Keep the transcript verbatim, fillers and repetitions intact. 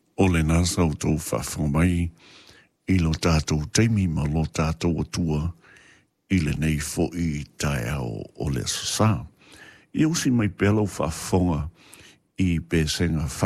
O le nasa o tau whawhamai i lo tātou teimi ma lo tātou atua i le nei fo i tae au o le sasa. I usi mai pelo whawhonga i pēsenga